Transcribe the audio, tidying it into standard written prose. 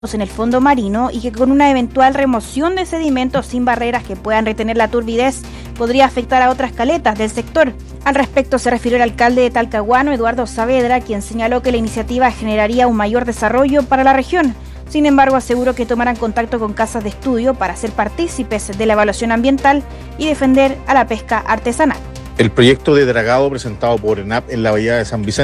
en el fondo marino y que con una eventual remoción de sedimentos sin barreras que puedan retener la turbidez podría afectar a otras caletas del sector. Al respecto se refirió el alcalde de Talcahuano, Eduardo Saavedra, quien señaló que la iniciativa generaría un mayor desarrollo para la región. Sin embargo, aseguró que tomarán contacto con casas de estudio para ser partícipes de la evaluación ambiental y defender a la pesca artesanal. El proyecto de dragado presentado por ENAP en la bahía de San Vicente